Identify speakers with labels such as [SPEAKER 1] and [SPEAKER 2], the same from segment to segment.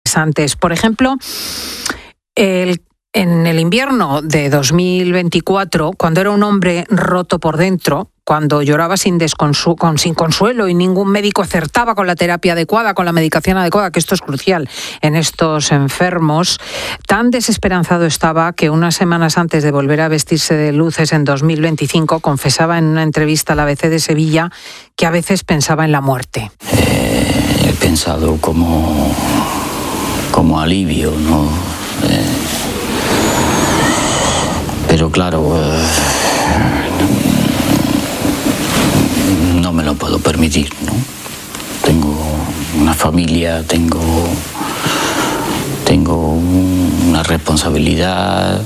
[SPEAKER 1] interesantes. Por ejemplo, en el invierno de 2024, cuando era un hombre roto por dentro, cuando lloraba sin consuelo y ningún médico acertaba con la terapia adecuada, con la medicación adecuada, que esto es crucial en estos enfermos, tan desesperanzado estaba que unas semanas antes de volver a vestirse de luces en 2025, confesaba en una entrevista a la ABC de Sevilla que a veces pensaba en la muerte.
[SPEAKER 2] He pensado como alivio, ¿no? Pero claro, no me lo puedo permitir, ¿no? Tengo una familia, tengo una responsabilidad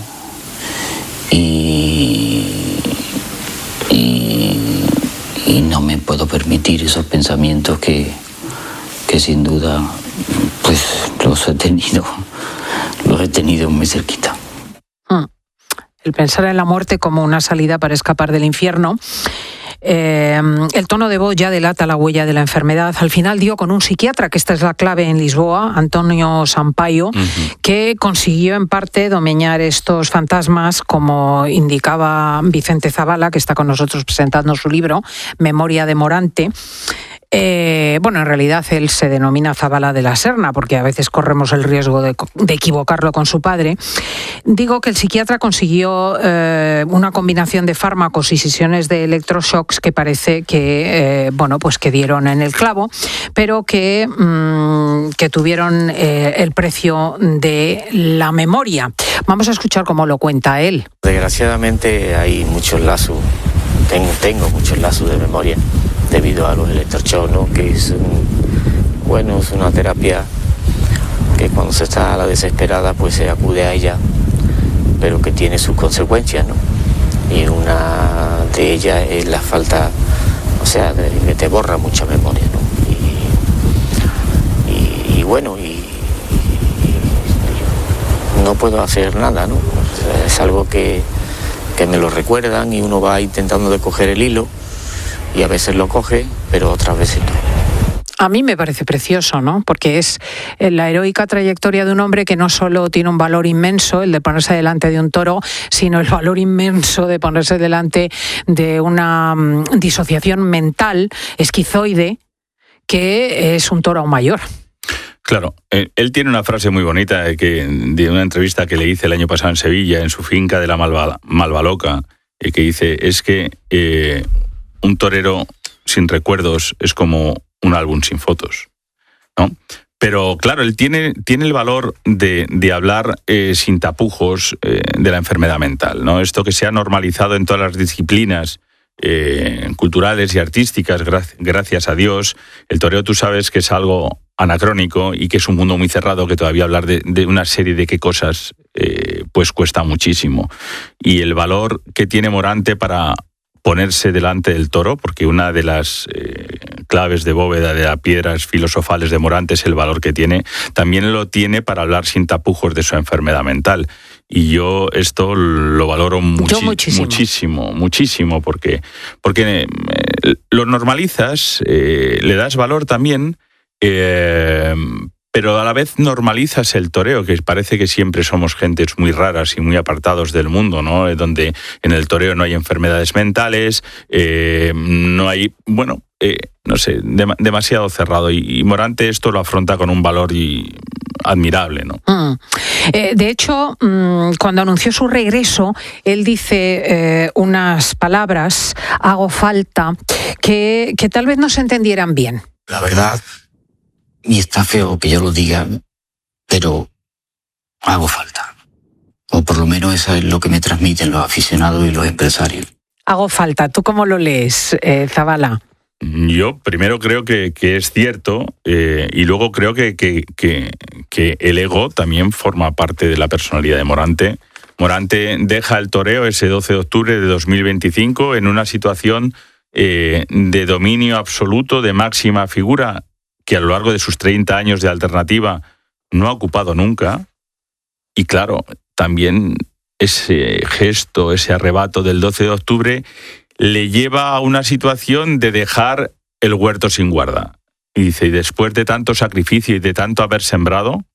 [SPEAKER 2] y no me puedo permitir esos pensamientos que sin duda pues los he tenido muy cerquita.
[SPEAKER 1] El pensar en la muerte como una salida para escapar del infierno. El tono de voz ya delata la huella de la enfermedad. Al final dio con un psiquiatra, que esta es la clave en Lisboa, Antonio Sampaio, que consiguió en parte domeñar estos fantasmas, como indicaba Vicente Zavala, que está con nosotros presentando su libro, Memoria de Morante. Bueno, en realidad él se denomina Zavala de la Serna, porque a veces corremos el riesgo de equivocarlo con su padre. Digo que el psiquiatra consiguió una combinación de fármacos y sesiones de electroshocks que parece que, pues que dieron en el clavo, pero que tuvieron el precio de la memoria. Vamos a escuchar cómo lo cuenta él.
[SPEAKER 3] Desgraciadamente hay muchos lazos, tengo muchos lazos de memoria, debido a los electroshocks, ¿no? Que es una terapia que cuando se está a la desesperada pues se acude a ella, pero que tiene sus consecuencias, ¿no? Y una de ellas es la falta, que te borra mucha memoria, ¿no? Y no puedo hacer nada, ¿no? Es algo que me lo recuerdan y uno va intentando de coger el hilo, y a veces lo coge, pero otras veces no.
[SPEAKER 1] A mí me parece precioso, ¿no? Porque es la heroica trayectoria de un hombre que no solo tiene un valor inmenso, el de ponerse delante de un toro, sino el valor inmenso de ponerse delante de una disociación mental esquizoide, que es un toro aún mayor.
[SPEAKER 4] Claro, él tiene una frase muy bonita de una entrevista que le hice el año pasado en Sevilla, en su finca de la Malvaloca, que dice, es que un torero sin recuerdos es como un álbum sin fotos, ¿no? Pero claro, él tiene el valor de hablar sin tapujos de la enfermedad mental, ¿no? Esto que se ha normalizado en todas las disciplinas culturales y artísticas, gracias a Dios. El toreo, tú sabes que es algo anacrónico y que es un mundo muy cerrado, que todavía hablar de una serie de qué cosas pues cuesta muchísimo. Y el valor que tiene Morante para ponerse delante del toro, porque una de las claves de bóveda de las piedras filosofales de Morante es el valor que tiene, también lo tiene para hablar sin tapujos de su enfermedad mental. Y yo esto lo valoro muchísimo, porque lo normalizas, le das valor también, pero a la vez normalizas el toreo, que parece que siempre somos gentes muy raras y muy apartados del mundo, ¿no? Donde en el toreo no hay enfermedades mentales, no hay, demasiado cerrado. Y Morante esto lo afronta con un valor admirable, ¿no?
[SPEAKER 1] De hecho, cuando anunció su regreso, él dice unas palabras, hago falta, que tal vez no se entendieran bien.
[SPEAKER 2] La verdad, y está feo que yo lo diga, pero hago falta. O por lo menos eso es lo que me transmiten los aficionados y los empresarios.
[SPEAKER 1] Hago falta. ¿Tú cómo lo lees, Zavala?
[SPEAKER 4] Yo primero creo que es cierto, y luego creo que el ego también forma parte de la personalidad de Morante. Morante deja el toreo ese 12 de octubre de 2025 en una situación de dominio absoluto, de máxima figura, que a lo largo de sus 30 años de alternativa no ha ocupado nunca. Y claro, también ese gesto, ese arrebato del 12 de octubre le lleva a una situación de dejar el huerto sin guarda. Y dice, y después de tanto sacrificio y de tanto haber sembrado,